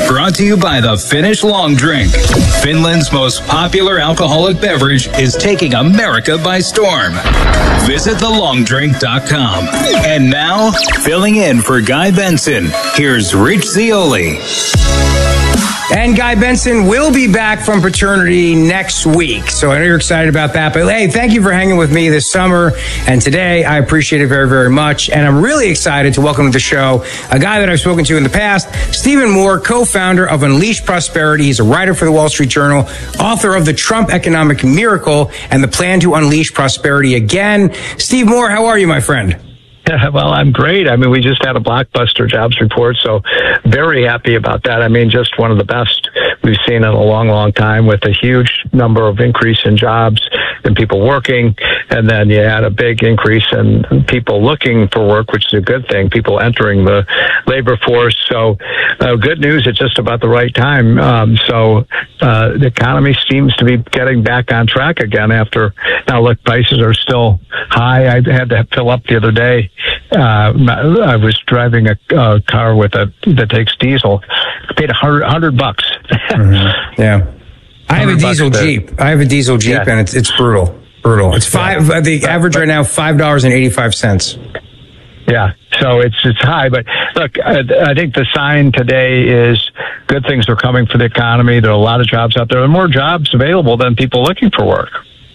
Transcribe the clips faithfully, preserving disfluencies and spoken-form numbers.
Brought to you by the Finnish Long Drink. Finland's most popular alcoholic beverage is taking America by storm. Visit the long drink dot com. And now, filling in for Guy Benson, here's Rich Zeoli. And Guy Benson will be back from paternity next week. So I know you're excited about that. But hey, thank you for hanging with me this summer and today. I appreciate it very, very much. And I'm really excited to welcome to the show a guy that I've spoken to in the past, Stephen Moore, co-founder of Unleash Prosperity. He's a writer for the Wall Street Journal, author of The Trump Economic Miracle and the Plan to Unleash Prosperity Again. Steve Moore, how are you, my friend? Well, I'm great. I mean, we just had a blockbuster jobs report, so very happy about that. I mean, just one of the best we've seen in a long, long time, with a huge number of increase in jobs and people working. And then you had a big increase in people looking for work, which is a good thing, people entering the labor force. So uh, good news at just about the right time. Um, so uh, the economy seems to be getting back on track again after, now look, prices are still high. I had to fill up the other day. Uh, I was driving a, a car with a that takes diesel. I paid a hundred, hundred bucks. Mm-hmm. Yeah, I have a diesel Jeep. I have a diesel Jeep, yeah. and it's it's brutal, brutal. It's five. Yeah. The average right now five dollars and eighty five cents. Yeah, so it's it's high, but look, I, I think the sign today is good things are coming for the economy. There are a lot of jobs out there. There are more jobs available than people looking for work.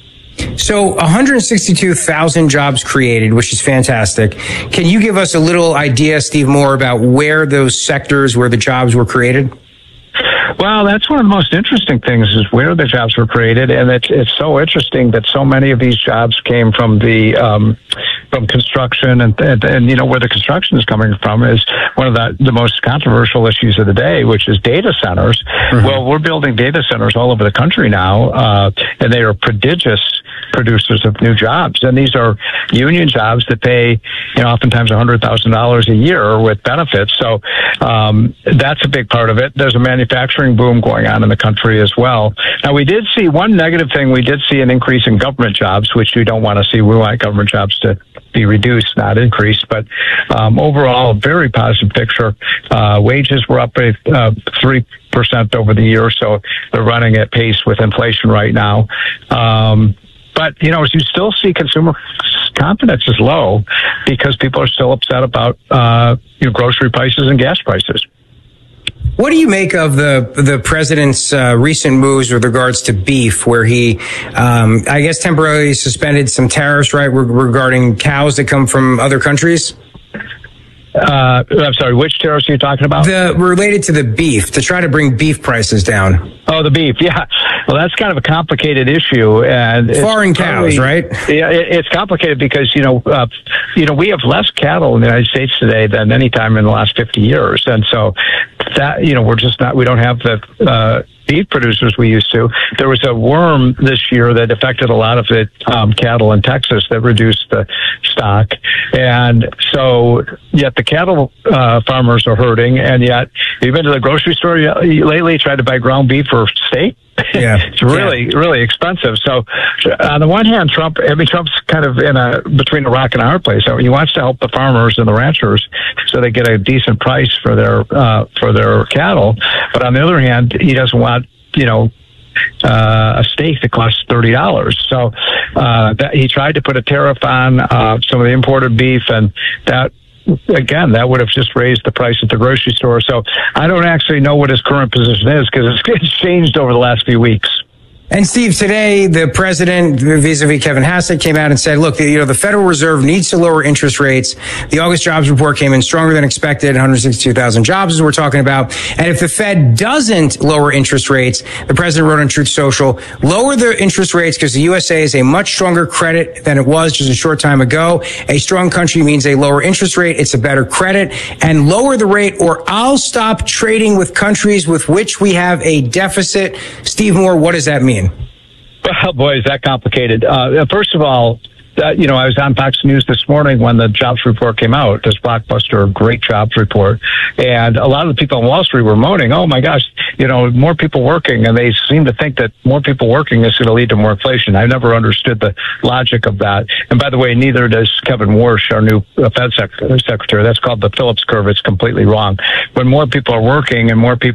So one hundred sixty-two thousand jobs created, which is fantastic. Can you give us a little idea, Steve Moore, about where those sectors, where the jobs were created? Well, that's one of the most interesting things, is where the jobs were created. And it's, it's so interesting that so many of these jobs came from the, um, from construction, and, and, and, you know, where the construction is coming from is one of the, the most controversial issues of the day, which is data centers. Mm-hmm. Well, we're building data centers all over the country now, uh, and they are prodigious producers of new jobs. And these are union jobs that pay, you know, oftentimes one hundred thousand dollars a year with benefits. So um, that's a big part of it. There's a manufacturing boom going on in the country as well. Now, we did see one negative thing. We did see an increase in government jobs, which we don't want to see. We want government jobs to be reduced, not increased. But um, overall, a very positive picture. Uh, wages were up uh, three percent over the year, so they're running at pace with inflation right now. Um, But, you know, you still see consumer confidence is low because people are still upset about uh, you know, grocery prices and gas prices. What do you make of the the president's uh, recent moves with regards to beef, where he, um, I guess, temporarily suspended some tariffs, right, regarding cows that come from other countries? Uh, I'm sorry, which tariffs are you talking about? The related to the beef, to try to bring beef prices down. Oh, the beef, yeah. Well, that's kind of a complicated issue, and foreign cows, right? Yeah, it, it's complicated because you know, uh, you know, we have less cattle in the United States today than any time in the last fifty years, and so that you know, we're just not, we don't have the uh, beef producers we used to. There was a worm this year that affected a lot of the um, cattle in Texas that reduced the stock, and so yet the cattle uh, farmers are hurting, and yet you've been to the grocery store lately, tried to buy ground beef or steak. Yeah, it's really, yeah. really expensive. So, on the one hand, Trump, I mean, Trump's kind of in a between a rock and a hard place. So he wants to help the farmers and the ranchers so they get a decent price for their uh, for their cattle. But on the other hand, he doesn't want, you know, uh, a steak that costs thirty dollars. So uh, that, he tried to put a tariff on uh, some of the imported beef, and that. Again, that would have just raised the price at the grocery store. So I don't actually know what his current position is because it's changed over the last few weeks. And Steve, today the president, vis-a-vis Kevin Hassett, came out and said, look, you know, the Federal Reserve needs to lower interest rates. The August jobs report came in stronger than expected, one hundred sixty-two thousand jobs as we're talking about. And if the Fed doesn't lower interest rates, the president wrote on Truth Social, lower the interest rates because the U S A is a much stronger credit than it was just a short time ago. A strong country means a lower interest rate. It's a better credit. And lower the rate or I'll stop trading with countries with which we have a deficit. Steve Moore, what does that mean? Well, boy, is that complicated. Uh, first of all, uh, you know, I was on Fox News this morning when the jobs report came out, this blockbuster, great jobs report. And a lot of the people on Wall Street were moaning, oh, my gosh, you know, more people working. And they seem to think that more people working is going to lead to more inflation. I never understood the logic of that. And by the way, neither does Kevin Warsh, our new Fed sec- secretary. That's called the Phillips curve. It's completely wrong. When more people are working and more people